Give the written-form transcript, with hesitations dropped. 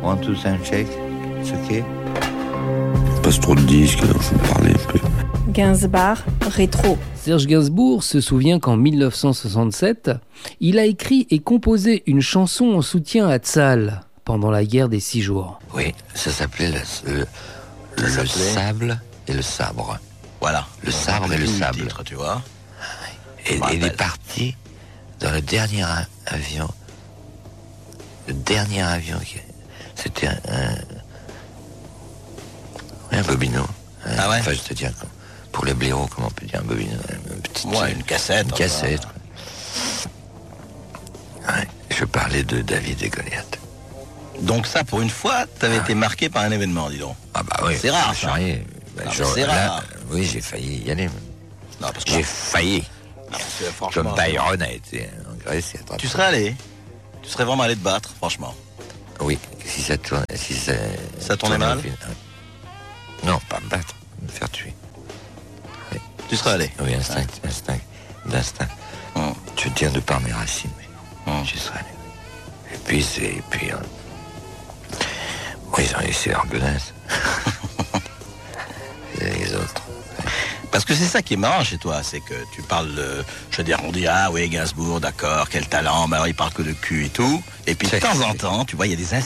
1, 2, sound check. It's okay. Passe trop de disques, alors je vais parler un peu. Gainsbourg, rétro. Serge Gainsbourg se souvient qu'en 1967, il a écrit et composé une chanson en soutien à Tzal pendant la guerre des 6 jours. Oui, ça s'appelait le sable et le sabre. Voilà. Le sabre et le sable. Titre, tu vois. Et il est parti dans le dernier avion. Le dernier avion, c'était un bobino. Ah ouais. Enfin, je te dis, pour les blaireaux, comment on peut dire un bobino, Une cassette. Une cassette. Ouais, je parlais de David et Goliath. Donc ça, pour une fois, t'avais été marqué par un événement, dis donc. Ah bah oui. C'est rare, ça. C'est rare. Oui, j'ai failli y aller. Non, parce que J'ai failli. franchement, Comme Byron a été en Grèce. tu serais allé. Tu serais vraiment allé te battre, franchement. Oui, si ça tourne, Ça tournait mal. Non, pas me battre, me faire tuer. Oui. Tu serais allé. Oui, d'instinct. Je tiens de par mes racines, mais j'y serais allé. Et puis, oui, ils ont laissé leur godasse. Les autres. Parce que c'est ça qui est marrant chez toi, c'est que tu parles, je veux dire, on dit, ah oui, Gainsbourg, d'accord, quel talent, mais alors il parle que de cul et tout. Et puis de temps en temps, tu vois, il y a des